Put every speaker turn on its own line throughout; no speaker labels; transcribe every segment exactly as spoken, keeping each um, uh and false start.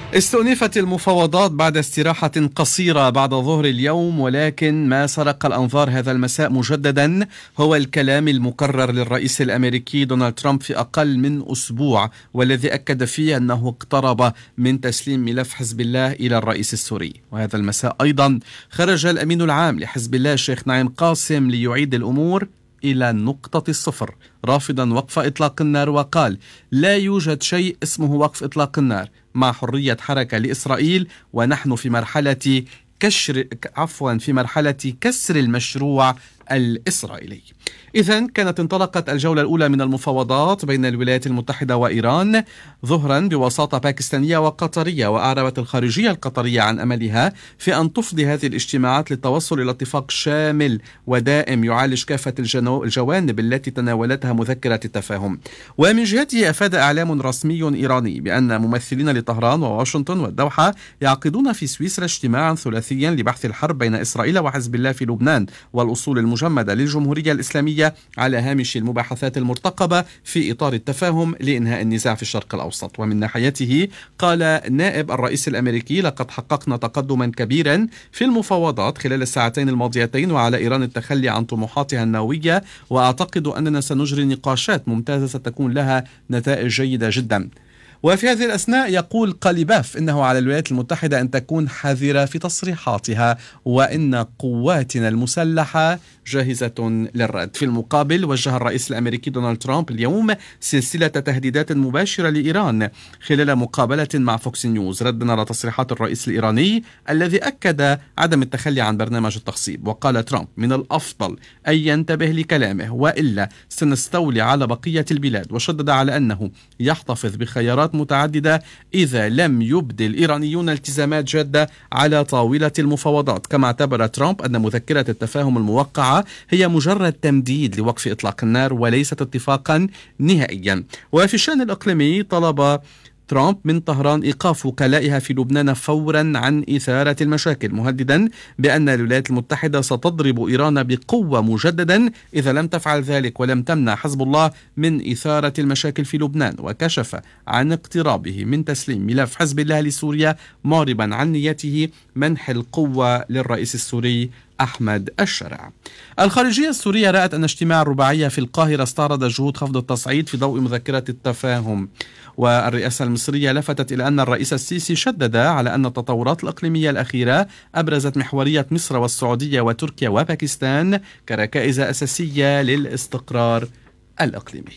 استؤنفت المفاوضات بعد استراحة قصيرة بعد ظهر اليوم، ولكن ما سرق الأنظار هذا المساء مجددا هو الكلام المكرر للرئيس الأمريكي دونالد ترامب في أقل من أسبوع، والذي أكد فيه أنه اقترب من تسليم ملف حزب الله إلى الرئيس السوري. وهذا المساء أيضا خرج الأمين العام لحزب الله الشيخ نعيم قاسم ليعيد الأمور إلى نقطة الصفر، رافضا وقف إطلاق النار، وقال: لا يوجد شيء اسمه وقف إطلاق النار مع حرية حركة لإسرائيل، ونحن في مرحلة كشر عفوا في مرحلة كسر المشروع الإسرائيلي. إذن كانت انطلقت الجولة الأولى من المفاوضات بين الولايات المتحدة وإيران ظهرا بوساطة باكستانية وقطرية، وأعربت الخارجية القطرية عن أملها في أن تفضي هذه الاجتماعات للتوصل إلى اتفاق شامل ودائم يعالج كافة الجوانب التي تناولتها مذكرة التفاهم. ومن جهته أفاد إعلام رسمي إيراني بأن ممثلين لطهران وواشنطن والدوحة يعقدون في سويسرا اجتماعا ثلاثيا لبحث الحرب بين إسرائيل وحزب الله في لبنان والأصول المجمدة للجمهورية الإسلامية على هامش المباحثات المرتقبة في إطار التفاهم لإنهاء النزاع في الشرق الأوسط. ومن ناحيته قال نائب الرئيس الأمريكي: لقد حققنا تقدما كبيرا في المفاوضات خلال الساعتين الماضيتين، وعلى إيران التخلي عن طموحاتها النووية، وأعتقد أننا سنجري نقاشات ممتازة ستكون لها نتائج جيدة جدا. وفي هذه الأثناء يقول قليباف إنه على الولايات المتحدة أن تكون حذرة في تصريحاتها، وإن قواتنا المسلحة جاهزة للرد. في المقابل وجه الرئيس الأمريكي دونالد ترامب اليوم سلسلة تهديدات مباشرة لإيران خلال مقابلة مع فوكس نيوز، ردا على تصريحات الرئيس الإيراني الذي أكد عدم التخلي عن برنامج التخصيب. وقال ترامب: من الأفضل أن ينتبه لكلامه، وإلا سنستولي على بقية البلاد. وشدد على أنه يحتفظ بخيارات متعددة إذا لم يبدي الإيرانيون التزامات جادة على طاولة المفاوضات. كما اعتبر ترامب أن مذكرة التفاهم الموقعة هي مجرد تمديد لوقف إطلاق النار وليست اتفاقا نهائيا. وفي الشأن الإقليمي طلب ترامب من طهران إيقاف وكلائها في لبنان فورا عن إثارة المشاكل، مهددا بأن الولايات المتحدة ستضرب إيران بقوة مجددا إذا لم تفعل ذلك ولم تمنع حزب الله من إثارة المشاكل في لبنان. وكشف عن اقترابه من تسليم ملف حزب الله لسوريا، معربا عن نيته منح القوة للرئيس السوري أحمد الشرع. الخارجية السورية رأت أن اجتماع الرباعية في القاهرة استعرض جهود خفض التصعيد في ضوء مذكرة التفاهم. والرئاسة المصرية لفتت إلى أن الرئيس السيسي شدد على أن التطورات الإقليمية الأخيرة أبرزت محورية مصر والسعودية وتركيا وباكستان كركائز أساسية للاستقرار الإقليمي.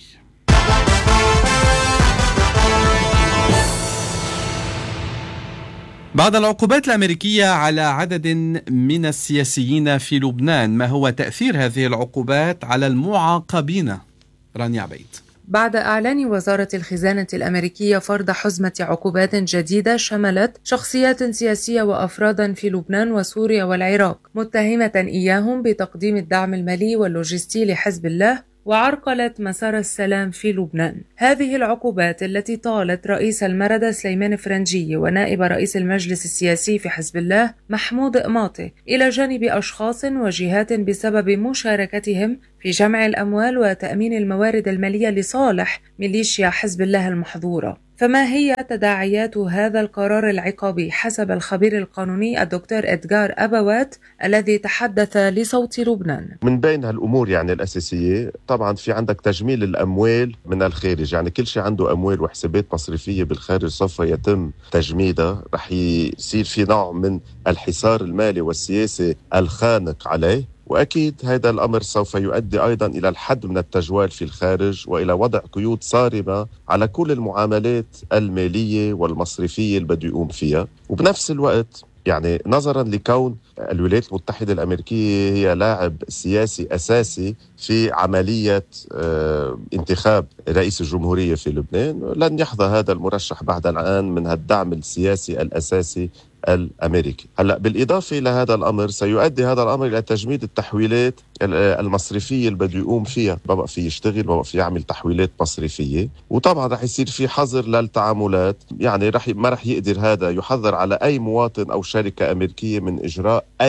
بعد العقوبات الأمريكية على عدد من السياسيين في لبنان، ما هو تأثير هذه العقوبات على المعاقبين؟ رانيا عبيد.
بعد إعلان وزارة الخزانة الأمريكية فرض حزمة عقوبات جديدة شملت شخصيات سياسية وأفرادا في لبنان وسوريا والعراق، متهمة إياهم بتقديم الدعم المالي واللوجستي لحزب الله وعرقلت مسار السلام في لبنان. هذه العقوبات التي طالت رئيس المردة سليمان فرنجي ونائب رئيس المجلس السياسي في حزب الله محمود قماطي إلى جانب أشخاص وجهات بسبب مشاركتهم في جمع الأموال وتأمين الموارد المالية لصالح ميليشيا حزب الله المحظورة. فما هي تداعيات هذا القرار العقابي حسب الخبير القانوني الدكتور إدغار أبوات الذي تحدث لصوت لبنان؟
من بين هالأمور يعني الأساسية طبعا في عندك تجميل الأموال من الخارج، يعني كل شيء عنده أموال وحسابات مصرفية بالخارج سوف يتم تجميدها، رح يصير في نوع من الحصار المالي والسياسي الخانق عليه. وأكيد هذا الأمر سوف يؤدي أيضا إلى الحد من التجوال في الخارج وإلى وضع قيود صارمة على كل المعاملات المالية والمصرفية اللي بده يقوم فيها. وبنفس الوقت يعني نظرا لكون الولايات المتحدة الأمريكية هي لاعب سياسي أساسي في عملية انتخاب رئيس الجمهورية في لبنان، لن يحظى هذا المرشح بعد الآن من الدعم السياسي الأساسي الأمريكي. هلأ بالإضافة إلى هذا الأمر سيؤدي هذا الأمر إلى تجميد التحويلات المصرفية اللي بده يقوم فيها، ما بقى في يشتغل، ما بقى في يعمل تحويلات مصرفية. وطبعا رح يصير في حظر للتعاملات، يعني رح ما رح يقدر هذا يحظر على أي مواطن أو شركة أمريكية من إجراء أي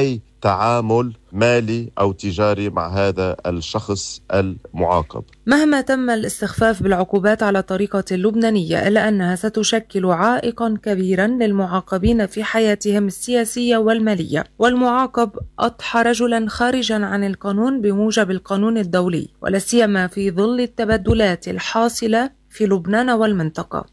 تعامل مالي أو تجاري مع هذا الشخص المعاقب.
مهما تم الاستخفاف بالعقوبات على طريقة اللبنانية إلا أنها ستشكل عائقا كبيرا للمعاقبين في حياتهم السياسية والمالية، والمعاقب أضحى رجلا خارجا عن القانون بموجب القانون الدولي، ولا سيما في ظل التبدلات الحاصلة في لبنان والمنطقة.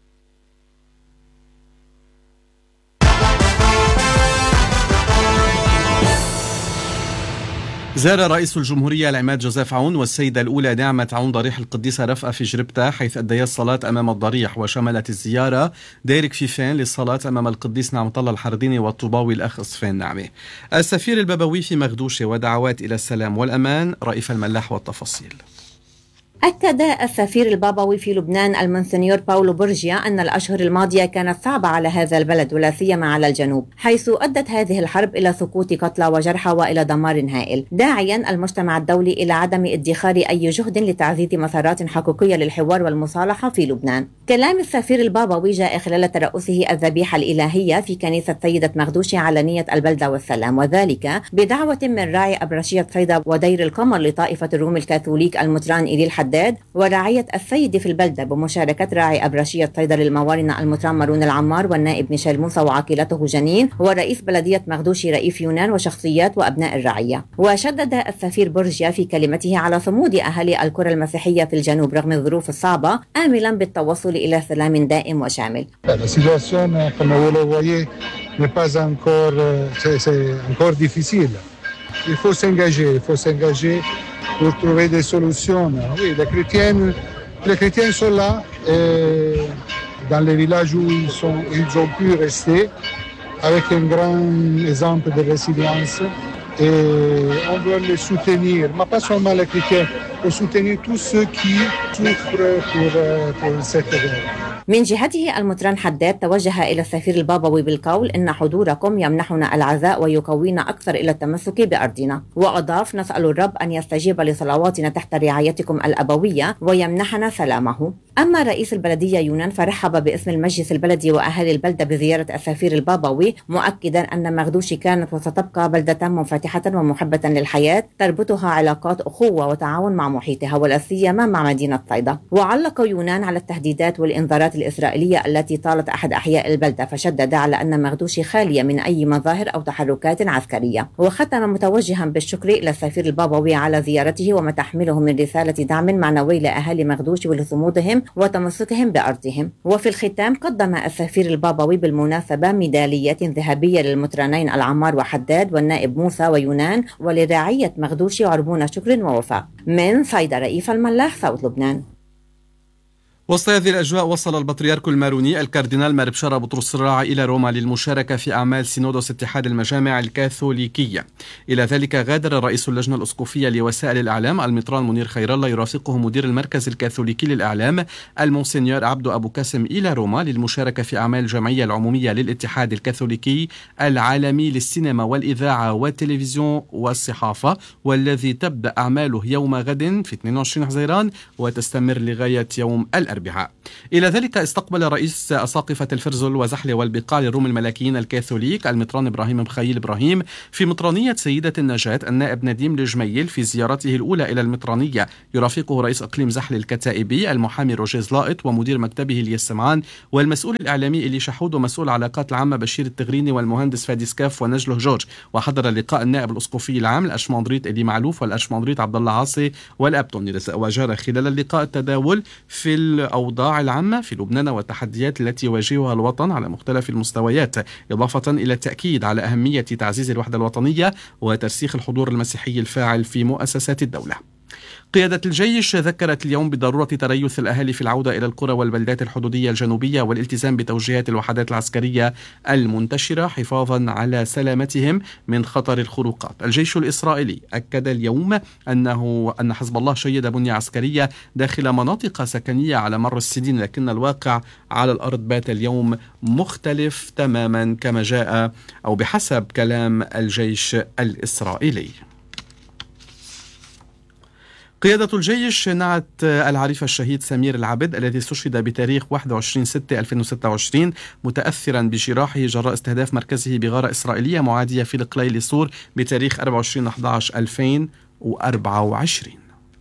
زار رئيس الجمهورية العماد جوزيف عون والسيدة الأولى نعمة عون ضريح القديسة رفقة في جربتة، حيث أديا الصلاة أمام الضريح. وشملت الزيارة ديرك فيفين للصلاة أمام القديس نعمة الله الحرديني والطوباوي الأخ صفين نعمة. السفير البابوي في مغدوشة ودعوات إلى السلام والأمان. رئيف الملاح والتفاصيل.
أكد السفير البابوي في لبنان المونسنيور باولو بورجيا أن الأشهر الماضية كانت صعبة على هذا البلد ولا سيما على الجنوب، حيث أدت هذه الحرب إلى سقوط قتلى وجرحى وإلى دمار هائل، داعيا المجتمع الدولي إلى عدم ادخار أي جهد لتعزيز مسارات حقيقية للحوار والمصالحة في لبنان. كلام السفير البابوي جاء خلال ترأسه الذبيحة الإلهية في كنيسة سيدة مغدوشي على نية البلدة والسلام، وذلك بدعوة من راعي أبرشية صيدا ودير القمر لطائفة الروم الكاثوليك المطران إيديل حداد ورعاية السيد في البلدة، بمشاركة راعي أبرشية صيدا للموارنة المطران مارون العمار والنائب ميشيل موسى وعاقلته جنين ورئيس بلدية مغدوشي رئيف يونان وشخصيات وأبناء الرعية. وشدد السفير بورجيا في كلمته على صمود أهالي القرى المسيحية في الجنوب رغم الظروف الصعبة، آملا بالتوصل إلى سلام دائم وشامل.
Il faut s'engager, il faut s'engager pour trouver des solutions. Oui, les chrétiens, les chrétiens sont là et dans les villages où ils, sont, ils ont pu rester avec un grand exemple de résilience et on doit les soutenir, mais pas seulement les chrétiens, pour soutenir tous ceux qui souffrent pour, pour cette guerre.
من جهته المطران حداد توجه إلى السفير البابوي بالقول إن حضوركم يمنحنا العزاء ويقوينا أكثر إلى التمسك بأرضنا، وأضاف نسأل الرب أن يستجيب لصلواتنا تحت رعايتكم الأبوية ويمنحنا سلامه. أما رئيس البلدية يونان فرحب باسم المجلس البلدي وأهالي البلدة بزيارة السفير البابوي، مؤكدا أن مغدوشي كانت وستبقى بلدة منفتحة ومحبة للحياة تربطها علاقات أخوة وتعاون مع محيطها ولا سيما مع مدينة صيدا. وعلق يونان على التهديدات والإنذارات الإسرائيلية التي طالت أحد أحياء البلدة، فشدد على أن مغدوشي خالية من أي مظاهر أو تحركات عسكرية. وختم متوجها بالشكر إلى السفير البابوي على زيارته وما تحمله من رسالة دعم معنوي لأهالي مغدوشي ولصمودهم وتمسكهم بأرضهم. وفي الختام قدم السفير البابوي بالمناسبة ميدالية ذهبية للمطرانين العمار وحداد والنائب موسى ويونان ولرعية مغدوشي عربون شكر ووفاء. من صيدا رئيف الملاح، صوت لبنان.
وسط هذه الأجواء وصل البطريرك الماروني الكاردينال مار بشارة بطرس الراعي إلى روما للمشاركة في أعمال سينودوس اتحاد المجامع الكاثوليكية. إلى ذلك غادر رئيس اللجنة الأسقفية لوسائل الإعلام المطران منير خير الله يرافقه مدير المركز الكاثوليكي للإعلام المونسنيور عبدو أبو كاسم إلى روما للمشاركة في أعمال الجمعية العمومية للاتحاد الكاثوليكي العالمي للسينما والإذاعة والتلفزيون والصحافة، والذي تبدأ أعماله يوم غد في اثنين وعشرين حزيران وتستمر لغاية يوم الأربعاء. إلى ذلك استقبل رئيس أساقفة الفرزل وزحل والبقاع للروم الملكيين الكاثوليك المطران إبراهيم مخيل إبراهيم في مطرانية سيدة النجاة النائب نديم الجميل في زيارته الأولى إلى المطرانية. يرافقه رئيس إقليم زحل الكتائبي المحامي روجيه زلائط ومدير مكتبه الياس سمعان والمسؤول الإعلامي إلي شحود ومسؤول العلاقات العامة بشير التغريني والمهندس فادي سكاف ونجله جورج. وحضر اللقاء النائب الأسقفي العام الأشماندريت إلي معلوف والأشماندريت عبد الله عاصي والأبتون. وجرى خلال اللقاء التداول في الأوضاع العامة في لبنان والتحديات التي يواجهها الوطن على مختلف المستويات، إضافة إلى التأكيد على أهمية تعزيز الوحدة الوطنية وترسيخ الحضور المسيحي الفاعل في مؤسسات الدولة. قيادة الجيش ذكرت اليوم بضرورة تريث الأهالي في العودة إلى القرى والبلدات الحدودية الجنوبية والالتزام بتوجيهات الوحدات العسكرية المنتشرة حفاظا على سلامتهم من خطر الخروقات. الجيش الإسرائيلي أكد اليوم أنه أن حزب الله شيد بنية عسكرية داخل مناطق سكنية على مر السنين، لكن الواقع على الأرض بات اليوم مختلف تماما كما جاء أو بحسب كلام الجيش الإسرائيلي. قيادة الجيش نعت العريف الشهيد سمير العبد الذي استشهد بتاريخ واحد وعشرين ستة ألفين وستة وعشرين متأثرا بجراحه جراء استهداف مركزه بغارة إسرائيلية معادية في القليل سور بتاريخ أربعة وعشرين أحد عشر ألفين وأربعة وعشرين.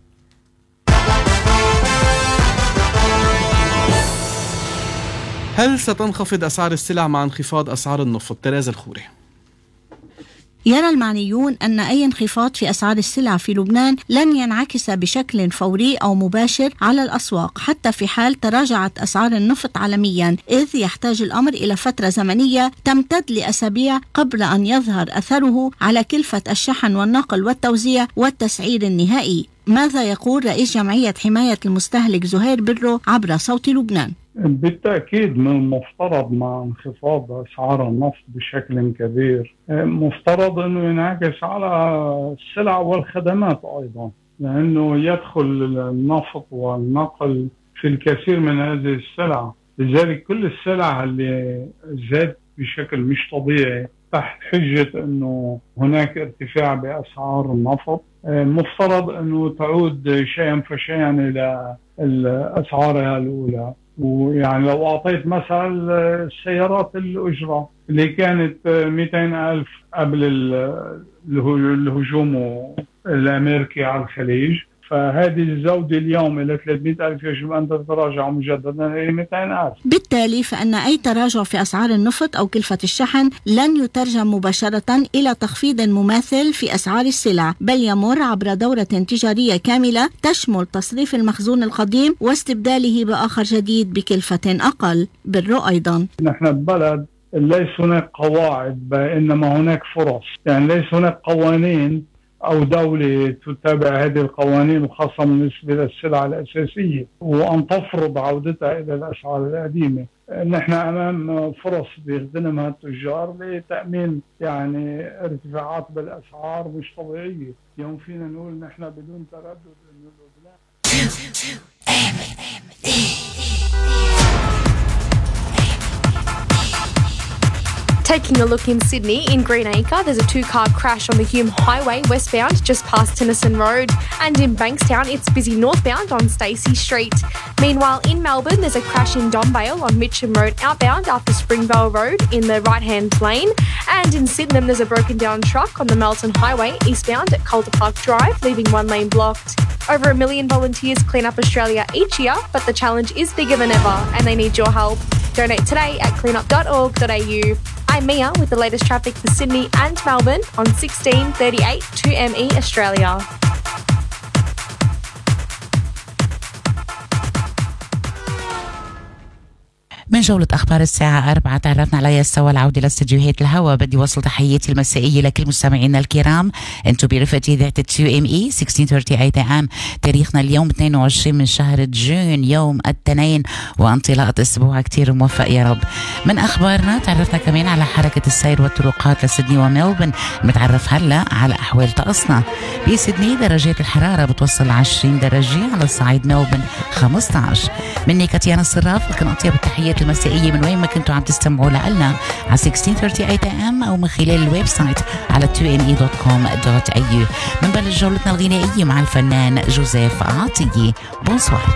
هل ستنخفض أسعار السلع مع انخفاض أسعار النفط؟ تراز الخوري.
يرى المعنيون أن أي انخفاض في أسعار السلع في لبنان لن ينعكس بشكل فوري أو مباشر على الأسواق حتى في حال تراجعت أسعار النفط عالميا، إذ يحتاج الأمر إلى فترة زمنية تمتد لأسابيع قبل أن يظهر أثره على كلفة الشحن والنقل والتوزيع والتسعير النهائي. ماذا يقول رئيس جمعية حماية المستهلك زهير برو عبر صوت لبنان؟
بالتأكيد من المفترض مع انخفاض أسعار النفط بشكل كبير مفترض أنه ينعكس على السلع والخدمات أيضا، لأنه يدخل النفط والنقل في الكثير من هذه السلع. لذلك كل السلع اللي زاد بشكل مش طبيعي تحت حجة أنه هناك ارتفاع بأسعار النفط مفترض أنه تعود شيئا فشيئا إلى أسعارها الأولى. ويعني لو أعطيت مثلا السيارات الأجرة اللي كانت مئتين ألف قبل الهجوم الأمريكي على الخليج، فهذه الزودة اليوم إلى ثلاثمئة ألف يجب أن تتراجع مجددا إلى مئتين ألف.
بالتالي فإن أي تراجع في أسعار النفط أو كلفة الشحن لن يترجم مباشرة إلى تخفيض مماثل في أسعار السلع، بل يمر عبر دورة تجارية كاملة تشمل تصريف المخزون القديم واستبداله بآخر جديد بكلفة أقل. بالرؤى أيضا نحن
ببلد ليس هناك قواعد إنما هناك فرص، يعني ليس هناك قوانين أو دولة تتابع هذه القوانين الخاصة بالنسبة للسلع الأساسية وأن تفرض عودتها إلى الأسعار القديمة. نحن أمام فرص بيخدمها التجار لتأمين يعني ارتفاعات بالأسعار مش طبيعية. يوم فينا نقول نحن بدون تردد إنه
Taking a look in Sydney, in Greenacre, there's a two-car crash on the Hume Highway westbound just past Tennyson Road. And in Bankstown, it's busy northbound on Stacey Street. Meanwhile, in Melbourne, there's a crash in Donvale on Mitcham Road outbound after Springvale Road in the right-hand lane. And in Sydenham, there's a broken-down truck on the Melton Highway eastbound at Calder Park Drive, leaving one lane blocked. Over a million volunteers clean up Australia each year, but the challenge is bigger than ever and they need your help. Donate today at cleanup dot org dot a u. I'm Mia with the latest traffic for Sydney and Melbourne on sixteen thirty-eight two M E Australia.
من جولة أخبار الساعة أربعة تعرفنا على يستوى العودة لاستديوهات الهواء. بدي وصل تحياتي المسائية لكل مستمعينا الكرام. انتو برفقتي ذات تو ام اي ستة عشر ثلاثين اي ام. تاريخنا اليوم اثنين وعشرين من شهر جون يوم الاثنين وانطلاقة اسبوع كتير موفق يا رب. من اخبارنا تعرفنا كمان على حركة السير والطرقات لسيدني وملبن. متعرف هلا على احوال طقسنا. بسيدني درجات الحرارة بتوصل عشرين درجة، على الصعيد ملبن خمسة عشر. مني كاتيانا الصراف، لكن اطيب التحيات المسائية من وين ما كنتوا عم تستمعوا لنا على ستة عشر ثلاثين اي ام او من خلال الويب سايت على تو ام اي دوت كوم دوت اي يو. من بلش جولتنا الغنائية مع الفنان جوزيف عاطية. بونسوار.